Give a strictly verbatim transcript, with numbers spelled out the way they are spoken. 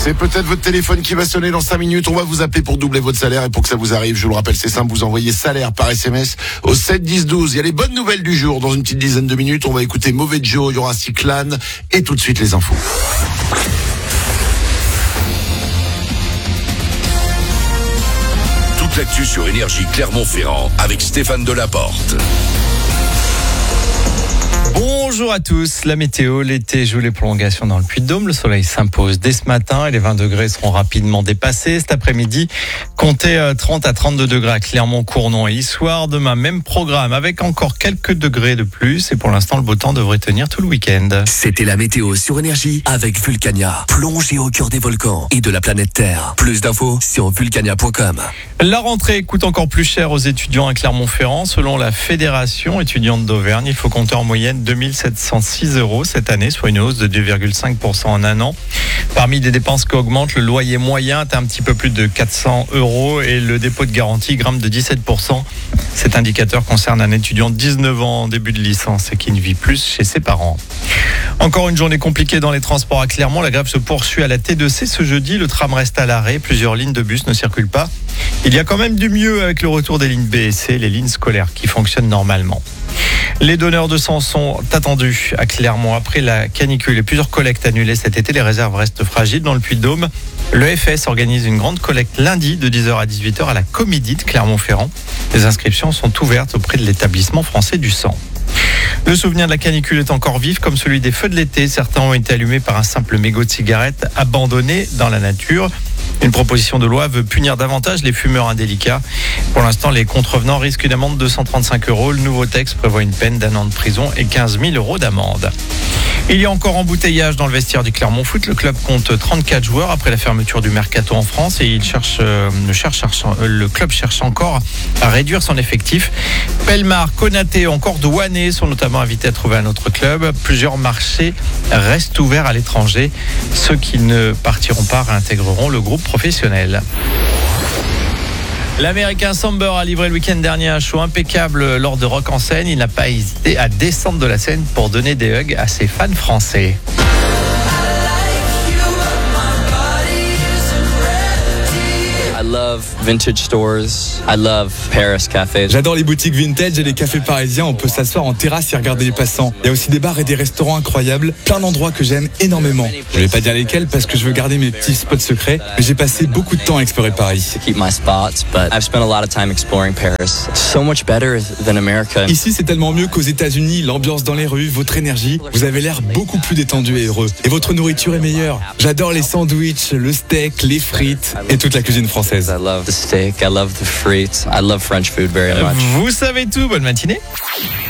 C'est peut-être votre téléphone qui va sonner dans cinq minutes. On va vous appeler pour doubler votre salaire. Et pour que ça vous arrive, je vous le rappelle, c'est simple, vous envoyez salaire par S M S au sept dix douze. Il y a les bonnes nouvelles du jour. Dans une petite dizaine de minutes, on va écouter Mauvais Joe, il y aura Cyclane et tout de suite les infos. Toute l'actu sur Énergie Clermont-Ferrand avec Stéphane Delaporte. Bonjour à tous, la météo, l'été joue les prolongations dans le Puy-de-Dôme, le soleil s'impose dès ce matin et les vingt degrés seront rapidement dépassés. Cet après-midi, comptez trente à trente-deux degrés à Clermont, Cournon et Issoire. Demain, même programme avec encore quelques degrés de plus et pour l'instant, le beau temps devrait tenir tout le week-end. C'était la météo sur Énergie avec Vulcania. Plongez au cœur des volcans et de la planète Terre. Plus d'infos sur vulcania point com. La rentrée coûte encore plus cher aux étudiants à Clermont-Ferrand. Selon la Fédération étudiante d'Auvergne, il faut compter en moyenne deux mille sept cent six euros cette année, soit une hausse de deux virgule cinq pour cent en un an. Parmi les dépenses qui augmentent, le loyer moyen est un petit peu plus de quatre cents euros et le dépôt de garantie grimpe de dix-sept pour cent. Cet indicateur concerne un étudiant de dix-neuf ans en début de licence et qui ne vit plus chez ses parents. Encore une journée compliquée dans les transports à Clermont. La grève se poursuit à la T deux C ce jeudi. Le tram reste à l'arrêt. Plusieurs lignes de bus ne circulent pas. Il y a quand même du mieux avec le retour des lignes B et C, les lignes scolaires qui fonctionnent normalement. Les donneurs de sang sont attendus à Clermont après la canicule et plusieurs collectes annulées cet été. Les réserves restent fragiles dans le Puy-de-Dôme. Le F S organise une grande collecte lundi de dix heures à dix-huit heures à la Comédie de Clermont-Ferrand. Les inscriptions sont ouvertes auprès de l'établissement français du sang. Le souvenir de la canicule est encore vif, comme celui des feux de l'été. Certains ont été allumés par un simple mégot de cigarette abandonné dans la nature. Une proposition de loi veut punir davantage les fumeurs indélicats. Pour l'instant, les contrevenants risquent une amende de deux cent trente-cinq euros. Le nouveau texte prévoit une peine d'un an de prison et quinze mille euros d'amende. Il y a encore embouteillage dans le vestiaire du Clermont Foot. Le club compte trente-quatre joueurs après la fermeture du mercato en France et il cherche, euh, cherche, cherche, le club cherche encore à réduire son effectif. Pellemar, Konaté, encore Douané sont notamment invités à trouver un autre club. Plusieurs marchés restent ouverts à l'étranger. Ceux qui ne partiront pas réintégreront le groupe professionnel. L'Américain Samber a livré le week-end dernier un show impeccable lors de Rock en scène. Il n'a pas hésité à descendre de la scène pour donner des hugs à ses fans français. I love vintage stores. I love Paris cafés. J'adore les boutiques vintage et les cafés parisiens. On peut s'asseoir en terrasse et regarder les passants. Il y a aussi des bars et des restaurants incroyables. Plein d'endroits que j'aime énormément. Je vais pas dire lesquels parce que je veux garder mes petits spots secrets. Mais j'ai passé beaucoup de temps à explorer Paris. To keep my spots, but I've spent a lot of time exploring Paris. So much better than America. Ici, c'est tellement mieux qu'aux États-Unis. L'ambiance dans les rues, votre énergie. Vous avez l'air beaucoup plus détendu et heureux. Et votre nourriture est meilleure. J'adore les sandwichs, le steak, les frites et toute la cuisine française. I love the steak, I love the frites, I love French food very much. Vous savez tout, bonne matinée.